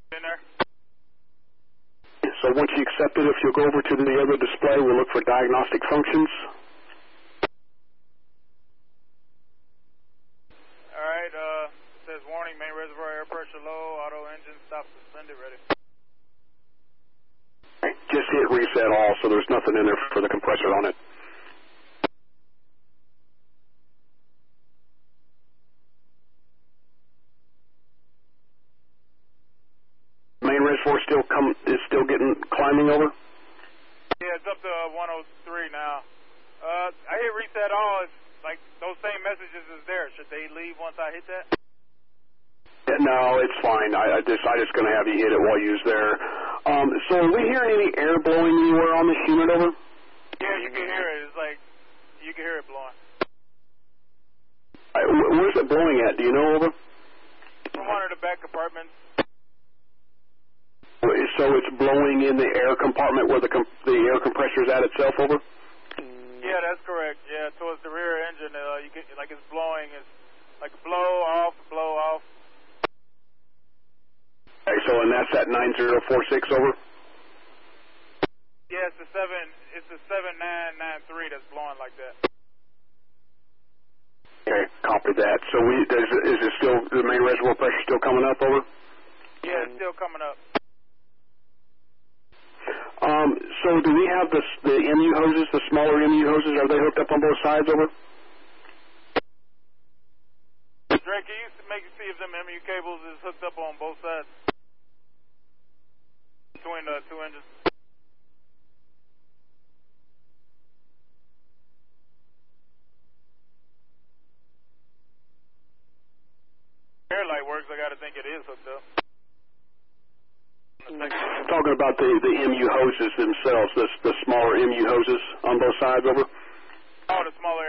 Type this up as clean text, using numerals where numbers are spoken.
In there. So once you accept it, if you'll go over to the other display, we'll look for diagnostic functions. All right, says warning, main reservoir air pressure low, auto engine stop suspended, ready. Just hit reset all, so there's nothing in there for the compressor on it. Main reservoir is still climbing over? Yeah, it's up to 103 now. I hit reset all. It's like those same messages is there. Should they leave once I hit that? No, it's fine. I just going to have you hit it while you're there. So are we hearing any air blowing anywhere on this unit over? Yeah, you can hear it. It's like you can hear it blowing. Where's it blowing at? Do you know, over? From one of the back compartments. So it's blowing in the air compartment where the air compressor is at itself, over? Yeah, that's correct. Yeah, towards the rear engine, you get like it's blowing. It's like blow off, blow off. Okay, so and that's at 9046, over? Yeah, it's the 7993 that's blowing like that. Okay, copy that. So is it still, the main reservoir pressure still coming up, over? Yeah, it's still coming up. So do we have the MU hoses, the smaller MU hoses, are they hooked up on both sides, over? Drake, can you see if them MU cables is hooked up on both sides? Between the two engines. Air light works, I gotta think it is hooked up. Talking about the MU hoses themselves, the smaller MU hoses on both sides, over? Oh, the smaller